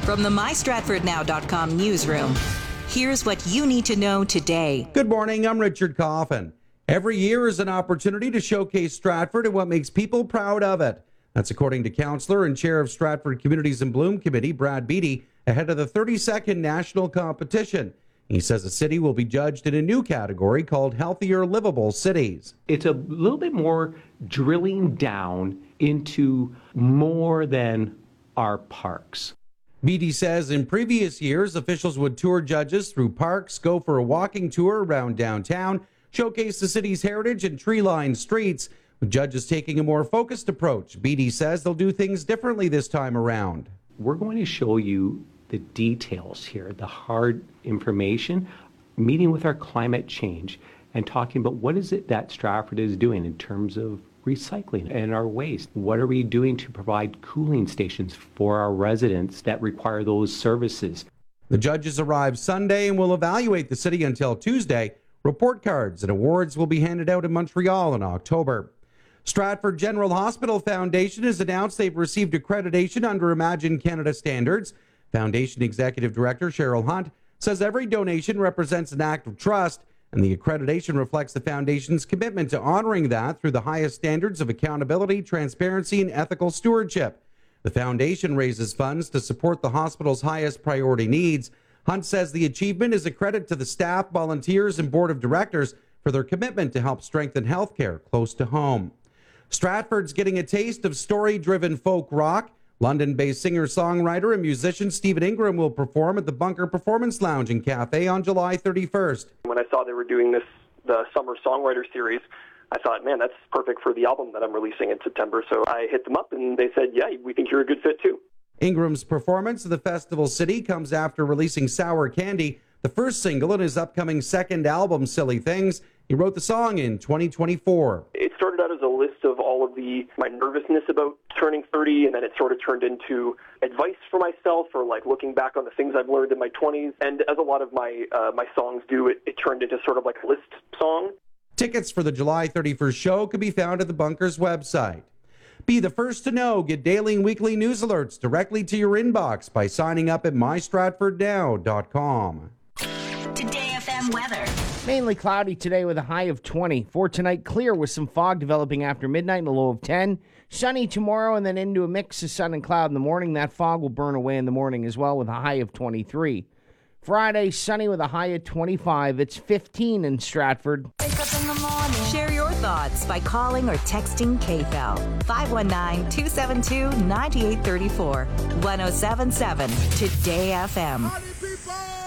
From the MyStratfordNow.com newsroom, here's what you need to know today. Good morning, I'm Richard Coffin. Every year is an opportunity to showcase Stratford and what makes people proud of it. That's according to Councillor and Chair of Stratford Communities in Bloom Committee, Brad Beattie, ahead of the 32nd national competition. He says the city will be judged in a new category called Healthier Livable Cities. It's a little bit more drilling down into more than our parks. Beattie says in previous years, officials would tour judges through parks, go for a walking tour around downtown, showcase the city's heritage and tree-lined streets. With judges taking a more focused approach, Beattie says they'll do things differently this time around. We're going to show you the details here, the hard information, meeting with our climate change and talking about what is it that Stratford is doing in terms of recycling and our waste. What are we doing to provide cooling stations for our residents that require those services? The judges arrive Sunday and will evaluate the city until Tuesday. Report cards and awards will be handed out in Montreal in October. Stratford General Hospital Foundation has announced they've received accreditation under Imagine Canada standards. Foundation Executive Director Cheryl Hunt says every donation represents an act of trust, and the accreditation reflects the Foundation's commitment to honoring that through the highest standards of accountability, transparency, and ethical stewardship. The Foundation raises funds to support the hospital's highest priority needs. Hunt says the achievement is a credit to the staff, volunteers, and board of directors for their commitment to help strengthen healthcare close to home. Stratford's getting a taste of story-driven folk rock. London-based singer-songwriter and musician Stephen Ingram will perform at the Bunker Performance Lounge and Cafe on July 31st. When I saw they were doing the Summer Songwriter Series, I thought, man, that's perfect for the album that I'm releasing in September. So I hit them up and they said, yeah, we think you're a good fit too. Ingram's performance of the Festival City comes after releasing Sour Candy, the first single in his upcoming second album, Silly Things. He wrote the song in 2024. It started out as a list of all of my nervousness about turning 30, and then it sort of turned into advice for myself or like looking back on the things I've learned in my 20s. And as a lot of my songs do, it turned into sort of like a list song. Tickets for the July 31st show can be found at the Bunker's website. Be the first to know. Get daily and weekly news alerts directly to your inbox by signing up at mystratfordnow.com. Today FM weather. Mainly cloudy today with a high of 20. For tonight, clear with some fog developing after midnight and a low of 10. Sunny tomorrow and then into a mix of sun and cloud in the morning. That fog will burn away in the morning as well with a high of 23. Friday, sunny with a high of 25. It's 15 in Stratford. Wake up in the morning. Share your thoughts by calling or texting KFEL 519-272-9834. 1077 Today FM.